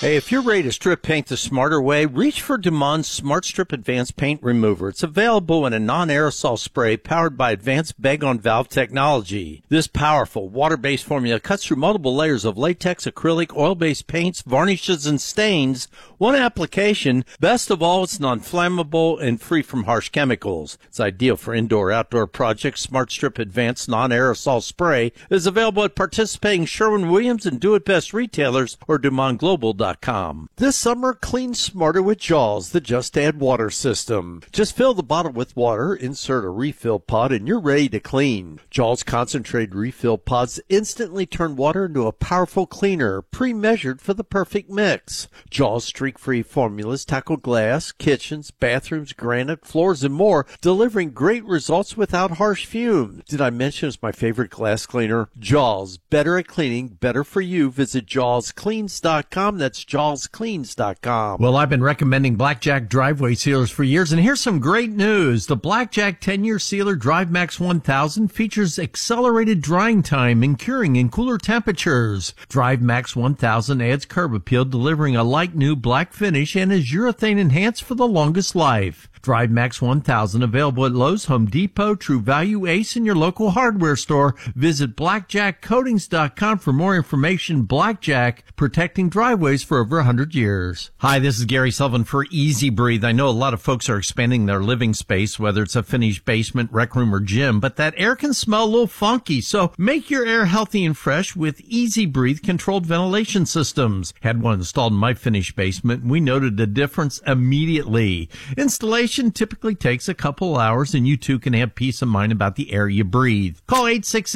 Hey, if you're ready to strip paint the smarter way, reach for Dumond's Smart Strip Advanced Paint Remover. It's available in a non-aerosol spray powered by advanced bag-on-valve technology. This powerful water-based formula cuts through multiple layers of latex, acrylic, oil-based paints, varnishes, and stains. One application. Best of all, it's non-flammable and free from harsh chemicals. It's ideal for indoor-outdoor projects. Smart Strip Advanced Non-Aerosol Spray is available at participating Sherwin-Williams and Do It Best retailers or DumondGlobal.com. This summer, clean smarter with Jaws, the Just Add Water system. Just fill the bottle with water, insert a refill pod, and you're ready to clean. Jaws concentrated refill pods instantly turn water into a powerful cleaner, pre-measured for the perfect mix. Jaws streak-free formulas tackle glass, kitchens, bathrooms, granite, floors, and more, delivering great results without harsh fumes. Did I mention it's my favorite glass cleaner? Jaws, better at cleaning, better for you. Visit JawsCleans.com. That's JawsCleans.com. Well, I've been recommending Blackjack driveway sealers for years, and here's some great news. The Blackjack 10-year sealer DriveMax 1000 features accelerated drying time and curing in cooler temperatures. DriveMax 1000 adds curb appeal, delivering a light new black finish, and is urethane enhanced for the longest life. DriveMax 1000 available at Lowe's, Home Depot, True Value, Ace, and your local hardware store. Visit BlackjackCoatings.com for more information. Blackjack, protecting driveways for over 100 years. Hi, this is Gary Sullivan for Easy Breathe. I know a lot of folks are expanding their living space, whether it's a finished basement, rec room, or gym, but that air can smell a little funky. So make your air healthy and fresh with Easy Breathe controlled ventilation systems. Had one installed in my finished basement, and we noted a difference immediately. Installation typically takes a couple hours, and you too can have peace of mind about the air you breathe. Call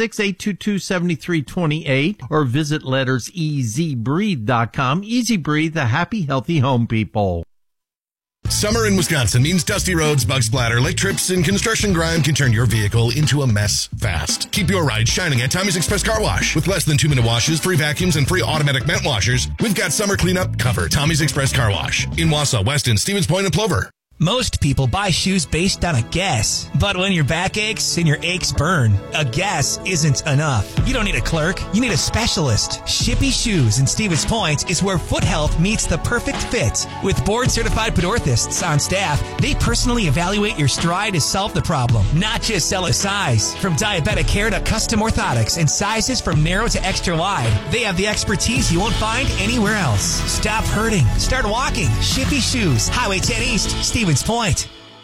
866-822-7328 or visit lettersezbreathe.com. Easy Breathe, the happy, healthy home people. Summer in Wisconsin means dusty roads, bug splatter, lake trips, and construction grime can turn your vehicle into a mess fast. Keep your ride shining at Tommy's Express Car Wash. With less than 2-minute washes, free vacuums, and free automatic vent washers, we've got summer cleanup covered. Tommy's Express Car Wash in Wausau, Weston, Stevens Point, and Plover. Most people buy shoes based on a guess. But when your back aches and your aches burn, a guess isn't enough. You don't need a clerk. You need a specialist. Shippy Shoes in Stevens Point is where foot health meets the perfect fit. With board-certified podorthists on staff, they personally evaluate your stride to solve the problem, not just sell a size. From diabetic care to custom orthotics and sizes from narrow to extra wide, they have the expertise you won't find anywhere else. Stop hurting. Start walking. Shippy Shoes, Highway 10 East, Stevens Point.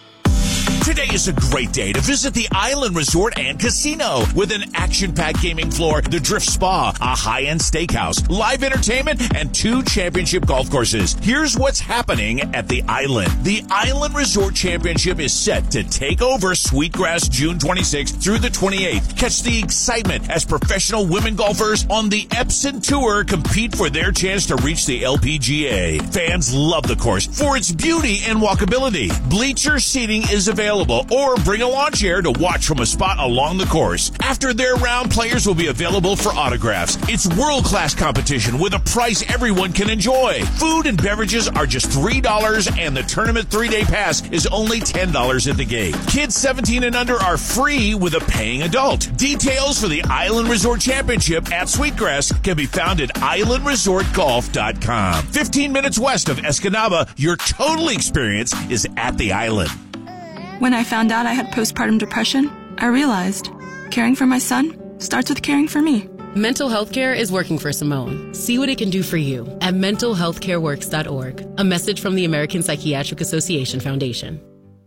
Today is a great day to visit the Island Resort and Casino with an action-packed gaming floor, the Drift Spa, a high-end steakhouse, live entertainment, and 2 championship golf courses. Here's what's happening at the Island. The Island Resort Championship is set to take over Sweetgrass June 26th through the 28th. Catch the excitement as professional women golfers on the Epson Tour compete for their chance to reach the LPGA. Fans love the course for its beauty and walkability. Bleacher seating is available, or bring a lawn chair to watch from a spot along the course. After their round, players will be available for autographs. It's world-class competition with a price everyone can enjoy. Food and beverages are just $3, and the tournament 3-day pass is only $10 at the gate. Kids 17 and under are free with a paying adult. Details for the Island Resort Championship at Sweetgrass can be found at islandresortgolf.com. 15 minutes west of Escanaba, your total experience is at the Island. When I found out I had postpartum depression, I realized caring for my son starts with caring for me. Mental health care is working for Simone. See what it can do for you at mentalhealthcareworks.org. A message from the American Psychiatric Association Foundation.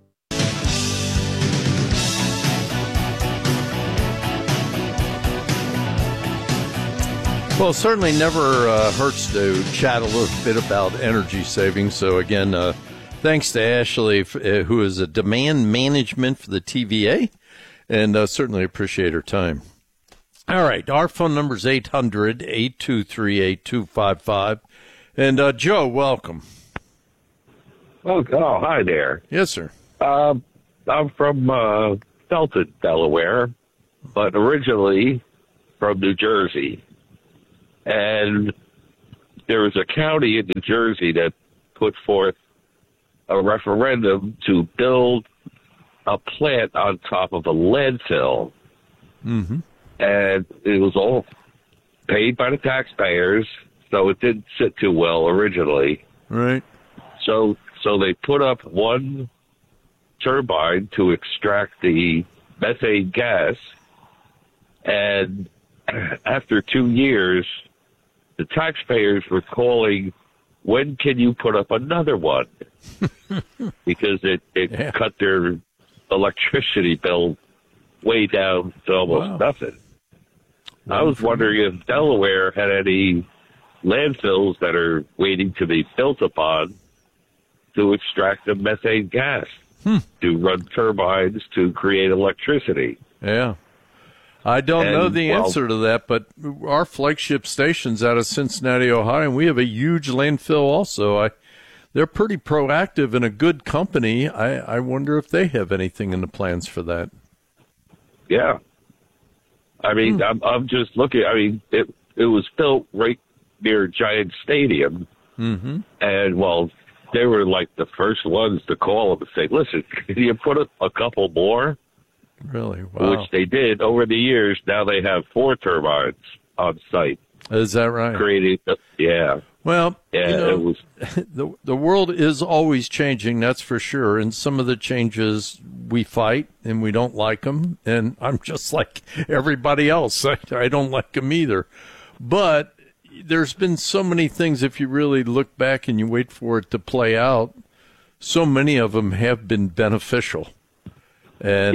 Well, it certainly never hurts to chat a little bit about energy savings. So again, thanks to Ashley, who is a demand management for the TVA, and certainly appreciate her time. All right, our phone number is 800-823-8255. And Joe, welcome. Oh, hi there. Yes, sir. I'm from Felton, Delaware, but originally from New Jersey. And there was a county in New Jersey that put forth a referendum to build a plant on top of a landfill. Mm-hmm. And it was all paid by the taxpayers so it didn't sit too well originally. Right. So they put up one turbine to extract the methane gas, and after 2 years, the taxpayers were calling, when can you put up another one? Because it cut their electricity bill way down to almost nothing. I was wondering if Delaware had any landfills that are waiting to be built upon to extract the methane gas to run turbines to create electricity. Yeah. I don't know the answer to that, but our flagship station's out of Cincinnati, Ohio, and we have a huge landfill also. They're pretty proactive and a good company. I wonder if they have anything in the plans for that. Yeah. I mean, I'm just looking. I mean, it was built right near Giant Stadium. Mm-hmm. And, well, they were like the first ones to call them and say, listen, can you put a couple more? Really? Wow. Which they did over the years. Now they have 4 turbines on site. Is that right? Yeah. Well, yeah, it was. The world is always changing, that's for sure. And some of the changes we fight and we don't like them. And I'm just like everybody else. I don't like them either. But there's been so many things, if you really look back and you wait for it to play out, so many of them have been beneficial. And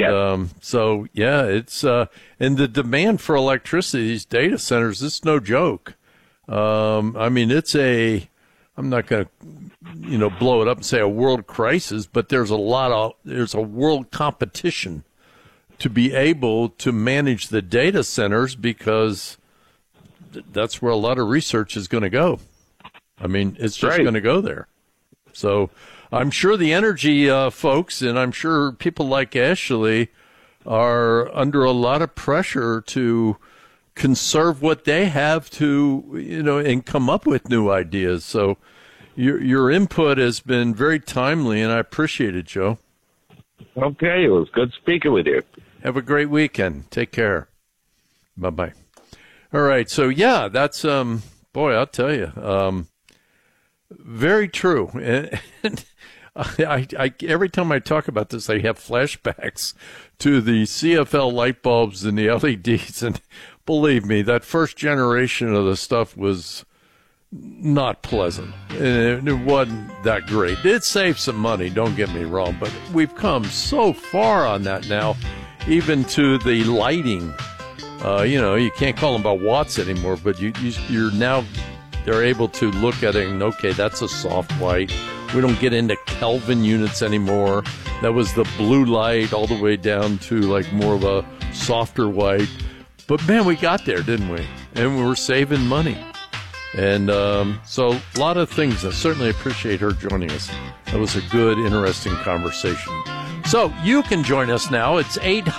it's and the demand for electricity, these data centers, it's no joke. I mean, I'm not going to, blow it up and say a world crisis, but there's a world competition to be able to manage the data centers because that's where a lot of research is going to go. I mean, it's just going to go there. So I'm sure the energy folks, and I'm sure people like Ashley are under a lot of pressure to conserve what they have to, and come up with new ideas. So your input has been very timely, and I appreciate it, Joe. Okay, it was good speaking with you. Have a great weekend. Take care. Bye-bye. All right, so yeah, that's, boy, I'll tell you, very true. And I every time I talk about this, I have flashbacks to the CFL light bulbs and the LEDs, and believe me, that first generation of the stuff was not pleasant. And it wasn't that great. It saved some money, don't get me wrong, but we've come so far on that now, even to the lighting. You can't call them about watts anymore, but you're now, they're able to look at it and, okay, that's a soft white. We don't get into Kelvin units anymore. That was the blue light all the way down to like more of a softer white. But, man, we got there, didn't we? And we were saving money. And so a lot of things. I certainly appreciate her joining us. That was a good, interesting conversation. So you can join us now. It's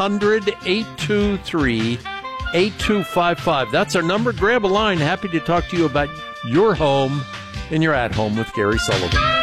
800-823-8255. That's our number. Grab a line. Happy to talk to you about your home and your at home with Gary Sullivan.